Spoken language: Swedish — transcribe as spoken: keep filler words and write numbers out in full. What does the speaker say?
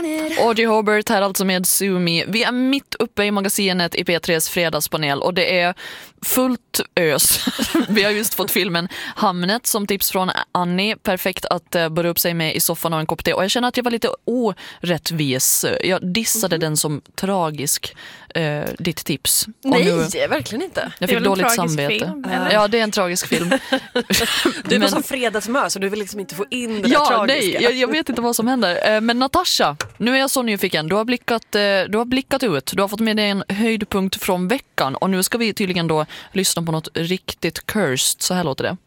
Audrey Hobart här alltså med Sumi. Vi är mitt uppe i magasinet i P tre:s fredagspanel och det är fullt ös. Vi har just fått filmen Hamnet som tips från Annie. Perfekt att uh, börja upp sig med i soffan och en kopp te. Och jag känner att jag var lite orättvis. Jag dissade mm-hmm. den som tragisk, uh, ditt tips. Nej, nu, verkligen inte. Jag fick dåligt samvete. Film, ja, det är en tragisk film. Du är men... som fredagsmö så du vill liksom inte få in det ja, där tragiska. Nej, jag, jag vet inte vad som händer. Men Natasha, nu är jag så nyfiken. Du har blickat, du har blickat ut. Du har fått med dig en höjdpunkt från veckan. Och nu ska vi tydligen då lyssna på något riktigt cursed. Så här låter det.